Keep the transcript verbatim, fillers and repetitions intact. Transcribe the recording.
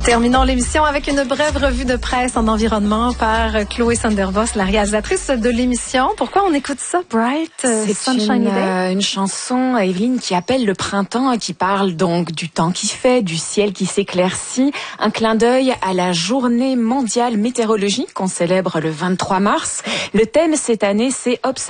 Terminons l'émission avec une brève revue de presse en environnement par Chloé Sonderboss, la réalisatrice de l'émission. Pourquoi on écoute ça, Bright C'est Sunshiny une, Day? euh, une chanson, Evelyne, qui appelle le printemps, qui parle donc du temps qui fait, du ciel qui s'éclaircit. Un clin d'œil à la journée mondiale météorologique qu'on célèbre le vingt-trois mars. Le thème cette année, c'est observer